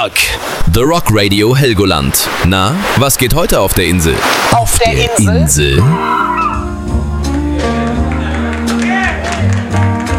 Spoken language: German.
Rock. The Rock Radio Helgoland. Na, was geht heute auf der Insel? Auf der Insel?